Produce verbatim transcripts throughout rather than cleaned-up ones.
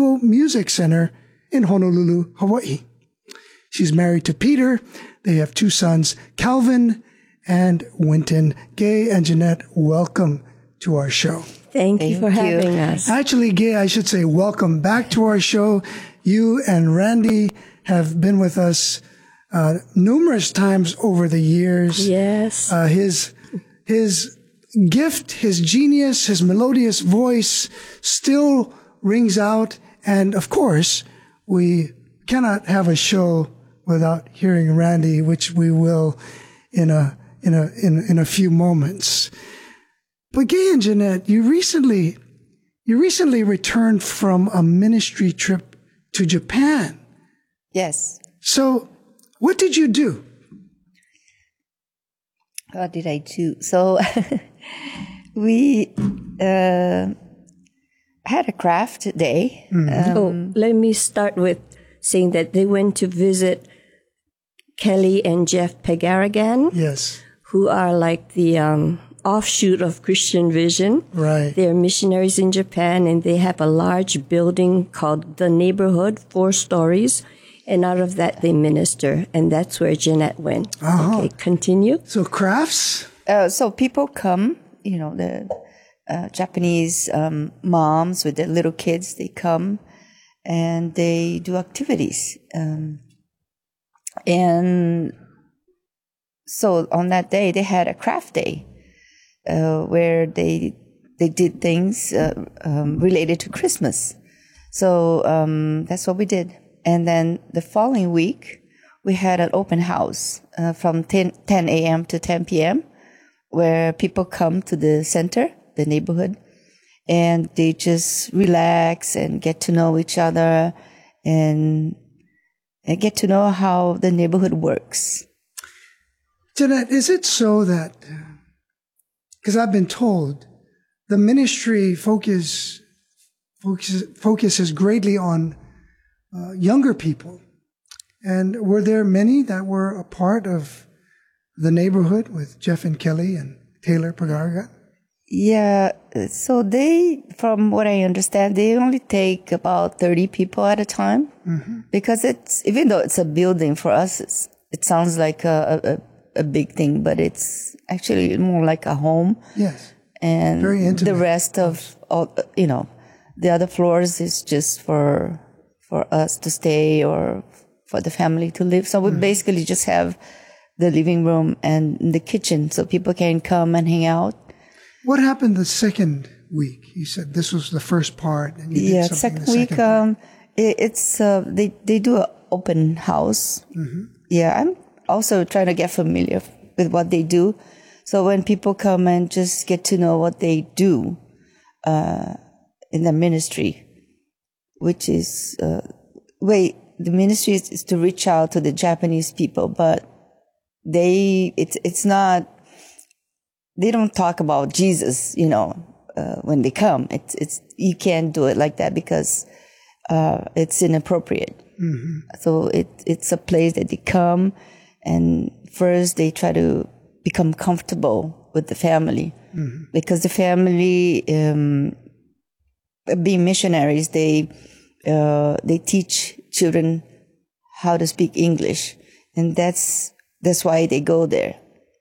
Go Music Center in Honolulu, Hawaii. She's married to Peter. They have two sons, Calvin and Winton. Gay and Jeanette, welcome to our show. Thank, Thank you for you. having us. Actually, Gay, I should say welcome back to our show. You and Randy have been with us uh, numerous times over the years. Yes. Uh, his his gift, his genius, his melodious voice still rings out. And of course, we cannot have a show without hearing Randy, which we will in a in a in, in a few moments. But Gay and Jeanette, you recently you recently returned from a ministry trip to Japan. Yes. So, what did you do? What did I do? So, we uh, had a craft day. Mm-hmm. Um, oh, let me start with saying that they went to visit Kelly and Jeff Pegaragan. Yes. Who are like the um, offshoot of Christian Vision. Right. They're missionaries in Japan, and they have a large building called The Neighborhood, four stories. And out of that, they minister. And that's where Jeanette went. Uh-huh. Okay, continue. So crafts? Uh, so people come, you know, the uh, Japanese um, moms with their little kids, they come and they do activities. Um, and so on that day, they had a craft day uh, where they they did things uh, um, related to Christmas. So um, that's what we did. And then the following week, we had an open house uh, from ten a.m. to ten p.m. where people come to the center, the neighborhood, and they just relax and get to know each other and, and get to know how the neighborhood works. Jeanette, is it so that, because I've been told, the ministry focus, focus, focuses greatly on uh, younger people. And were there many that were a part of the neighborhood with Jeff and Kelly and Taylor Pagaraga? Yeah, so they, from what I understand, they only take about thirty people at a time. Mm-hmm. Because it's, even though it's a building for us, it's, it sounds like a, a, a big thing, but it's actually more like a home. Yes. And very intimate. The rest of, all, you know, the other floors is just for, for us to stay or for the family to live. So we mm-hmm. basically just have the living room and the kitchen so people can come and hang out. What happened the second week? You said this was the first part. And you yeah, did second the week, second um, it, it's, uh, they, they do an open house. Mm-hmm. Yeah, I'm also trying to get familiar with what they do. So when people come and just get to know what they do, uh, in the ministry, which is, uh, wait, the ministry is, is to reach out to the Japanese people, but they, it's, it's not, they don't talk about Jesus, you know, uh, when they come. It's, it's, you can't do it like that because, uh, it's inappropriate. Mm-hmm. So it, it's a place that they come and first they try to become comfortable with the family mm-hmm. because the family, um, being missionaries, they, uh, they teach children how to speak English. And that's, that's why they go there.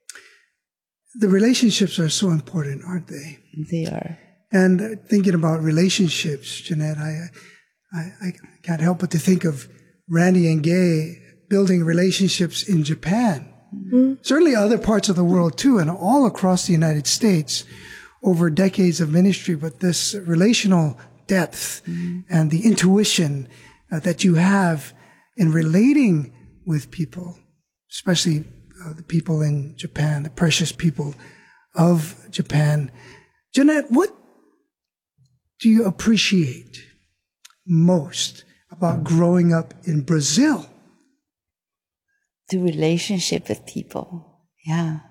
The relationships are so important, aren't they? They are. And thinking about relationships, Jeanette, I, I, I can't help but to think of Randy and Gay building relationships in Japan. Mm-hmm. Certainly other parts of the world too, and all across the United States over decades of ministry. But this relational depth mm-hmm. and the intuition uh, that you have in relating with people, especially Uh, the people in Japan, the precious people of Japan. Jeanette, what do you appreciate most about growing up in Brazil? The relationship with people. Yeah.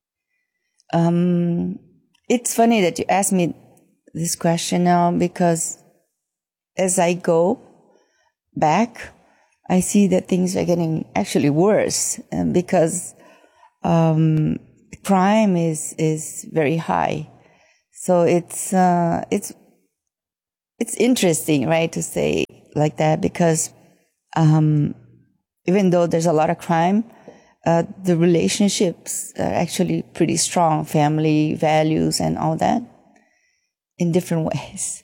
Um, it's funny that you asked me this question now because as I go back, I see that things are getting actually worse um, because Um, crime is, is very high. So it's, uh, it's, it's interesting, right, to say like that because um, even though there's a lot of crime, uh, the relationships are actually pretty strong, family values and all that in different ways.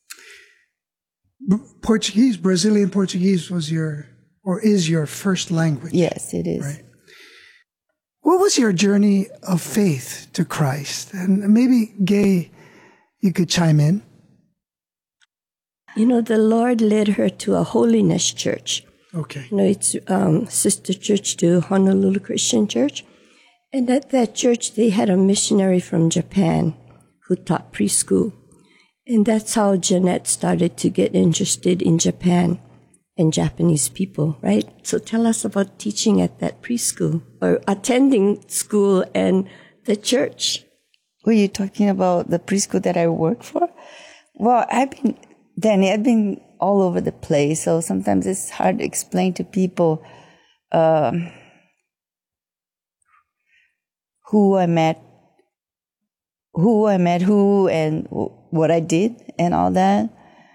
Portuguese, Brazilian Portuguese was your, or is your first language. Yes, it is. Right. What was your journey of faith to Christ? And maybe, Gay, you could chime in. You know, the Lord led her to a holiness church. Okay. You know, it's um, sister church to Honolulu Christian Church. And at that church, they had a missionary from Japan who taught preschool. And that's how Jeanette started to get interested in Japan and Japanese people, right? So tell us about teaching at that preschool or attending school and the church. Were you talking about the preschool that I worked for? Well, I've been, Danny, I've been all over the place. So sometimes it's hard to explain to people um, who I met, who I met, who and what I did and all that.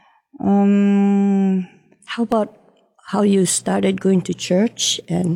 Um, How about how you started going to church and?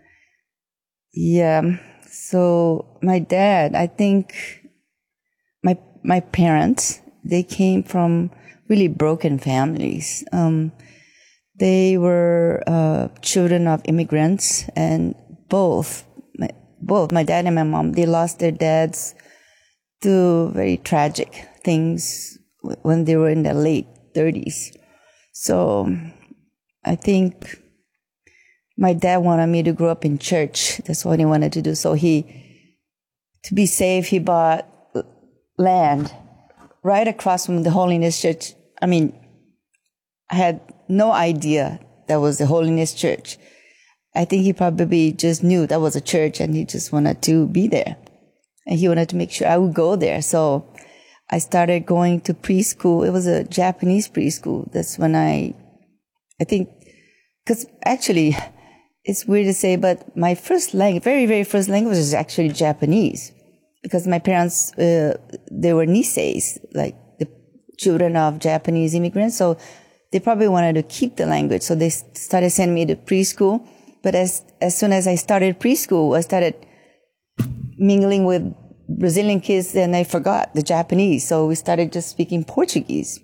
Yeah. So my dad, I think my, my parents, they came from really broken families. Um, they were, uh, children of immigrants and both, my, both my dad and my mom, they lost their dads to very tragic things when they were in their late thirties. So I think my dad wanted me to grow up in church. That's what he wanted to do. So he, to be safe, he bought land right across from the Holiness Church. I mean, I had no idea that was the Holiness Church. I think he probably just knew that was a church and he just wanted to be there. And he wanted to make sure I would go there. So I started going to preschool. It was a Japanese preschool. That's when I, I think, because actually, it's weird to say, but my first language, very, very first language is actually Japanese. Because my parents, uh, they were Niseis, like the children of Japanese immigrants. So they probably wanted to keep the language. So they started sending me to preschool. But as, as soon as I started preschool, I started mingling with Brazilian kids and I forgot the Japanese. So we started just speaking Portuguese.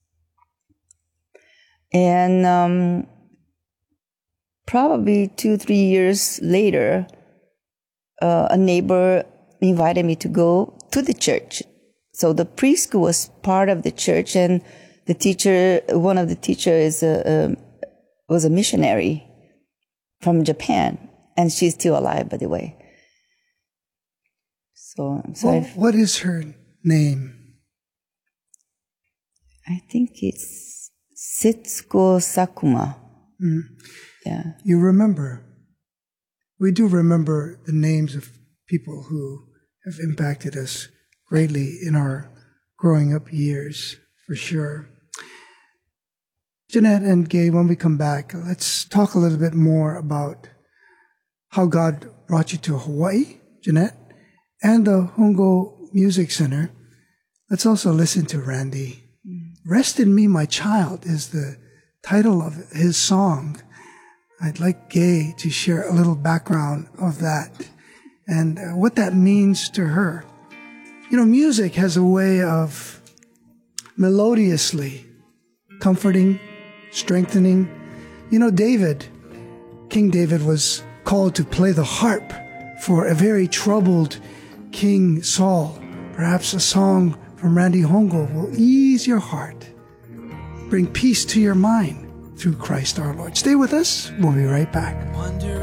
And um, probably two, three years later, uh, a neighbor invited me to go to the church. So the preschool was part of the church and the teacher, one of the teachers is a, a, was a missionary from Japan. And she's still alive, by the way. So, so well, what is her name? I think it's Setsuko Sakuma. Mm. Yeah. You remember. We do remember the names of people who have impacted us greatly in our growing up years, for sure. Jeanette and Gay, when we come back, let's talk a little bit more about how God brought you to Hawaii, Jeanette, and the Hongo Music Center. Let's also listen to Randy. Mm. Rest in Me, My Child is the title of his song. I'd like Gay to share a little background of that and what that means to her. You know, music has a way of melodiously comforting, strengthening. You know, David, King David was called to play the harp for a very troubled King Saul. Perhaps a song from Randy Hongo will ease your heart, bring peace to your mind through Christ our Lord. Stay with us. We'll be right back.